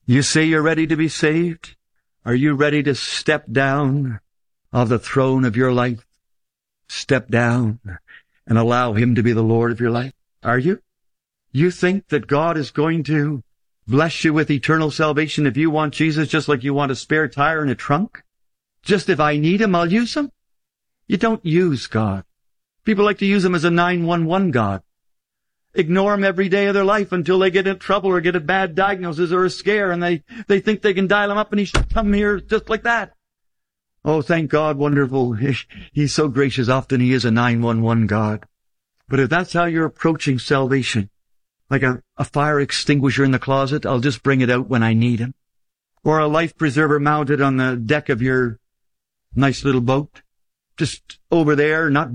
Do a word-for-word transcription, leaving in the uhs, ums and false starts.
You say you're ready to be saved? Are you ready to step down off the throne of your life? Step down and allow Him to be the Lord of your life? Are you? You think that God is going to bless you with eternal salvation if you want Jesus just like you want a spare tire in a trunk? Just if I need Him, I'll use Him? You don't use God. People like to use Him as a nine one one God. Ignore Him every day of their life until they get in trouble or get a bad diagnosis or a scare, and they, they think they can dial Him up and He should come here just like that. Oh, thank God, wonderful. He's so gracious. Often He is a nine one one God. But if that's how you're approaching salvation, like a, a fire extinguisher in the closet, I'll just bring it out when I need Him. Or a life preserver mounted on the deck of your nice little boat, just over there, not